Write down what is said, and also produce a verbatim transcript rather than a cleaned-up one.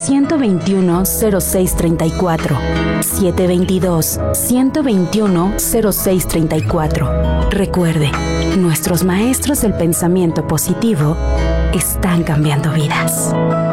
uno dos uno, cero seis tres cuatro. siete dos dos, uno dos uno, cero seis tres cuatro. Recuerde, nuestros maestros del pensamiento positivo están cambiando vidas.